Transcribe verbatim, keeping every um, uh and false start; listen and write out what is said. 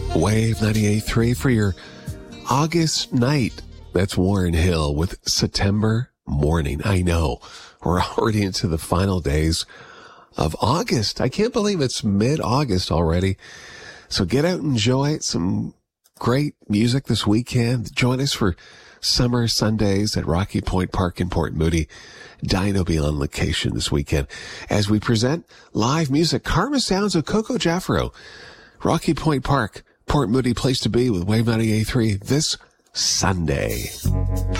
Wave ninety-eight point three for your August night. That's Warren Hill with September Morning. I know, we're already into the final days of August. I can't believe it's mid-August already. So get out and enjoy some great music this weekend. Join us for Summer Sundays at Rocky Point Park in Port Moody. Dino be on location this weekend as we present live music. Karma Sounds of Coco Jaffro. Rocky Point Park, Port Moody, place to be with Wave ninety-eight point three this Sunday.